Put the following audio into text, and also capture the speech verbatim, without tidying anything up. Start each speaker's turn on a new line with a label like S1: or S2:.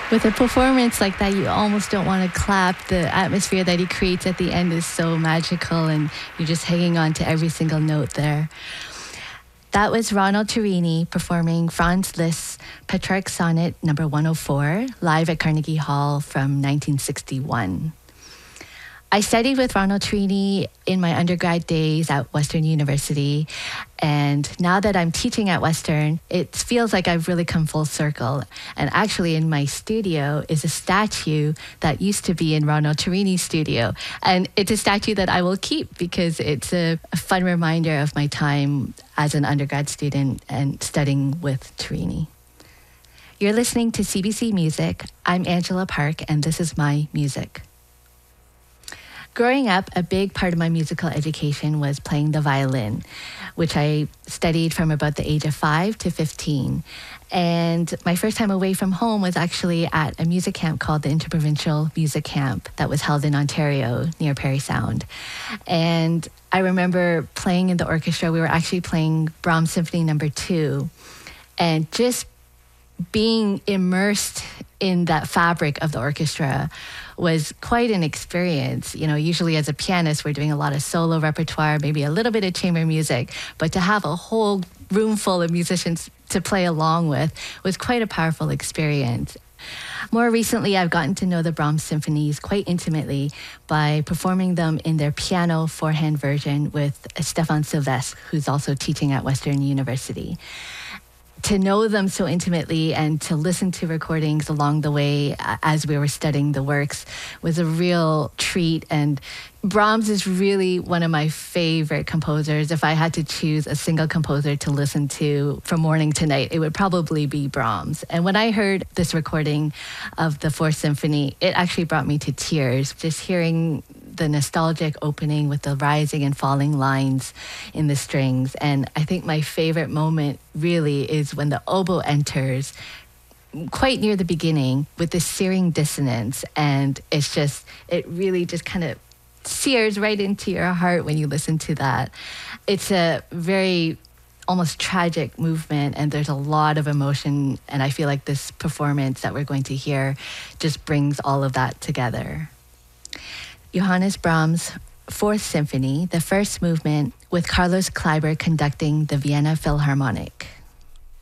S1: With a performance like that, you almost don't want to clap. The atmosphere that he creates at the end is so magical, and you're just hanging on to every single note there. That was Ronald Turini performing Franz Liszt's Petrarch Sonnet number one oh four, live at Carnegie Hall from nineteen sixty-one. I studied with Ronald Turini in my undergrad days at Western University, and now that I'm teaching at Western, it feels like I've really come full circle. And actually in my studio is a statue that used to be in Ronald Turini's studio. And it's a statue that I will keep because it's a, a fun reminder of my time as an undergrad student and studying with Turini. You're listening to C B C Music. I'm Angela Park, and this is my music. Growing up, a big part of my musical education was playing the violin, which I studied from about the age of five to fifteen. And my first time away from home was actually at a music camp called the Interprovincial Music Camp that was held in Ontario near Parry Sound. And I remember playing in the orchestra. We were actually playing Brahms Symphony number two, and just being immersed in that fabric of the orchestra was quite an experience. You know, usually as a pianist, we're doing a lot of solo repertoire, maybe a little bit of chamber music, but to have a whole room full of musicians to play along with was quite a powerful experience. More recently, I've gotten to know the Brahms symphonies quite intimately by performing them in their piano four-hand version with Stefan Sylvestre, who's also teaching at Western University. To know them so intimately and to listen to recordings along the way as we were studying the works was a real treat. And Brahms is really one of my favorite composers. If I had to choose a single composer to listen to from morning to night, it would probably be Brahms. And when I heard this recording of the Fourth Symphony, it actually brought me to tears. Just hearing the nostalgic opening with the rising and falling lines in the strings. And I think my favorite moment really is when the oboe enters quite near the beginning with the searing dissonance. And it's just, it really just kind of sears right into your heart when you listen to that. It's a very almost tragic movement, and there's a lot of emotion. And I feel like this performance that we're going to hear just brings all of that together. Johannes Brahms' Fourth Symphony, the first movement, with Carlos Kleiber conducting the Vienna Philharmonic.